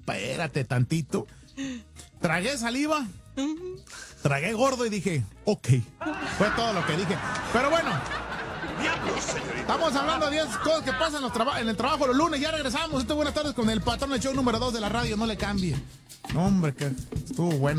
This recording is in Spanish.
espérate tantito. Tragué saliva, tragué gordo y dije, ok. Fue todo lo que dije. Pero bueno, estamos hablando de 10 cosas que pasan en el trabajo los lunes. Ya regresamos. Buenas tardes con el patrón del show número 2 de la radio. No le cambie. No, hombre, que estuvo bueno.